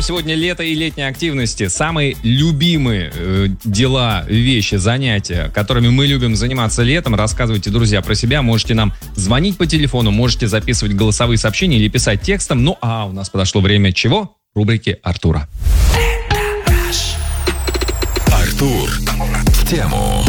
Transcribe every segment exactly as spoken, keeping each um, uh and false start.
сегодня лето и летние активности. Самые любимые э, дела, вещи, занятия, которыми мы любим заниматься летом. Рассказывайте, друзья, про себя. Можете нам звонить по телефону, можете записывать голосовые сообщения или писать текстом. Ну а у нас подошло время чего? Рубрики Артура. Артур в тему.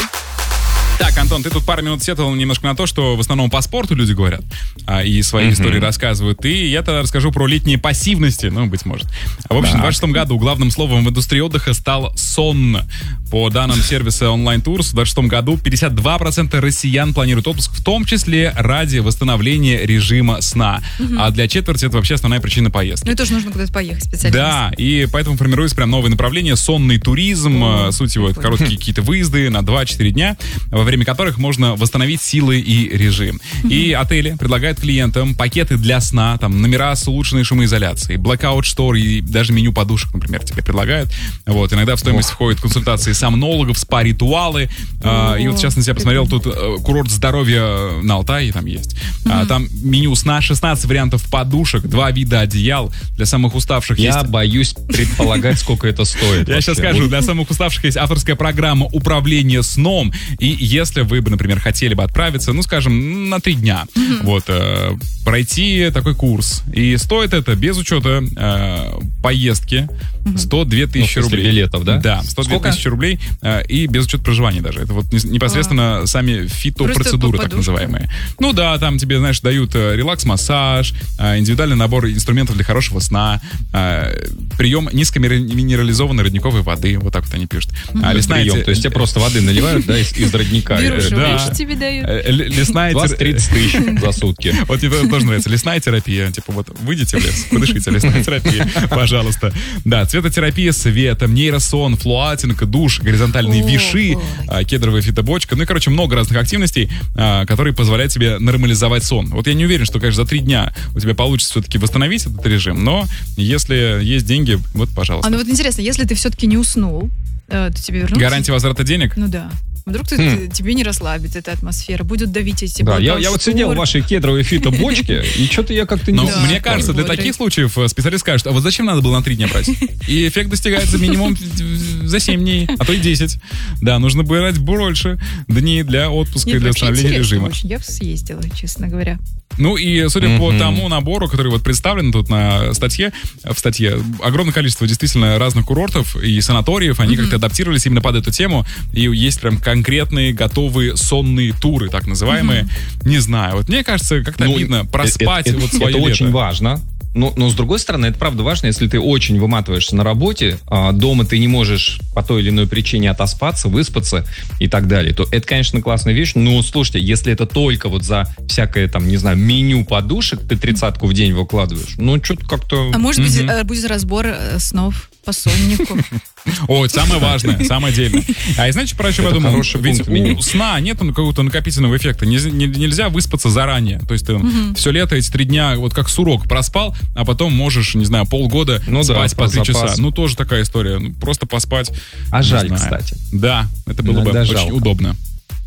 Так, Антон, ты тут пару минут сетовал немножко на то, что в основном по спорту люди говорят а, и свои mm-hmm. истории рассказывают. И я тогда расскажу про летние пассивности, ну, быть может. В общем, в двадцать шестом году главным словом в индустрии отдыха стал сон. По данным сервиса Online Tours, в двадцать шестом году пятьдесят два процента россиян планируют отпуск, в том числе ради восстановления режима сна. Mm-hmm. А для четверти это вообще основная причина поездки. Ну и тоже нужно куда-то поехать специально. Да, и поэтому формируется прям новое направление — сонный туризм. Mm-hmm. Суть его — это короткие какие-то выезды на два-четыре дня, во время которых можно восстановить силы и режим. Mm-hmm. И отели предлагают клиентам пакеты для сна, там, номера с улучшенной шумоизоляцией, blackout штор и даже меню подушек, например, тебе предлагают. Вот, иногда в стоимость oh. входят консультации сомнологов, спа-ритуалы. Oh. А, и вот, в частности, я посмотрел, тут а, курорт здоровья на Алтае там есть. Mm-hmm. А, там меню сна, шестнадцать вариантов подушек, два вида одеял. Для самых уставших я есть... боюсь предполагать, сколько это стоит. Я сейчас скажу. Для самых уставших есть авторская программа управления сном. И если вы бы, например, хотели бы отправиться, ну, скажем, на три дня, mm-hmm. вот, э, пройти такой курс. И стоит это без учета э, поездки сто две тысячи ну, рублей. билетов, да? Да, сто две тысячи рублей э, и без учета проживания даже. Это вот непосредственно а. сами фитопроцедуры, так называемые. Ну да, там тебе, знаешь, дают э, релакс-массаж, э, индивидуальный набор инструментов для хорошего сна, э, прием низкоминерализованной родниковой воды, вот так вот они пишут. Mm-hmm. А лесная прием, те... то есть тебе просто воды наливают, да, из, из родника. Да. Тебе дают. Лесная двадцать-тридцать тысяч за сутки. Вот мне тоже нравится. Лесная терапия. Типа вот выйдите в лес, подышите. Лесная терапия, пожалуйста. Да, цветотерапия светом, нейросон, флуатинг, душ, горизонтальные О, виши, ой. кедровая фитобочка. Ну и, короче, много разных активностей, которые позволяют тебе нормализовать сон. Вот я не уверен, что, конечно, за три дня у тебя получится все-таки восстановить этот режим, но если есть деньги, вот, пожалуйста. А ну вот интересно, если ты все-таки не уснул, то тебе вернутся? Гарантия возврата денег? Ну да. Вдруг ты, хм. тебе не расслабит эта атмосфера, будет давить эти Да, я, я вот сидел в вашей кедровой фито-бочке, и что-то я как-то не... Но да, мне кажется, для таких случаев специалист скажет, а вот зачем надо было на три дня брать? И эффект достигается минимум за семь дней, а то и десять. Да, нужно брать больше дней для отпуска и для восстановления режима. Очень. Я бы съездила, честно говоря. Ну и судя mm-hmm. по тому набору, который вот представлен тут на статье, в статье, огромное количество действительно разных курортов и санаториев, они mm-hmm. как-то адаптировались именно под эту тему, и есть прям конкретные готовые сонные туры, так называемые. Mm-hmm. Не знаю, вот мне кажется, как-то ну, обидно проспать это, вот это, свое это лето. Очень важно. Но, но, с другой стороны, это правда важно, если ты очень выматываешься на работе, а дома ты не можешь по той или иной причине отоспаться, выспаться и так далее, то это, конечно, классная вещь. Но, слушайте, если это только вот за всякое, там, не знаю, меню подушек ты тридцатку в день выкладываешь, ну, что-то как-то... А может быть, угу. будет разбор снов по соннику? О, самое важное, самое отдельное. А и знаете, про что я подумал? Ведь у сна нет какого-то накопительного эффекта. Нельзя выспаться заранее. То есть ты все лето, эти три дня, вот как сурок проспал, а потом можешь, не знаю, полгода ну, спать да, по три часа. Ну, тоже такая история. Просто поспать. А жаль, знаю. Кстати. Да, это было Иногда бы жалко. Очень удобно.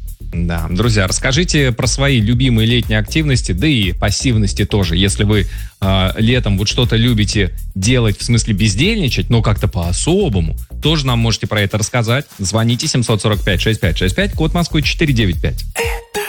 Да, друзья, расскажите про свои любимые летние активности, да и пассивности тоже. Если вы э, летом вот что-то любите делать, в смысле бездельничать, но как-то по-особому, тоже нам можете про это рассказать. Звоните семь сорок пять шестьдесят пять шестьдесят пять, код Москвы четыреста девяносто пять.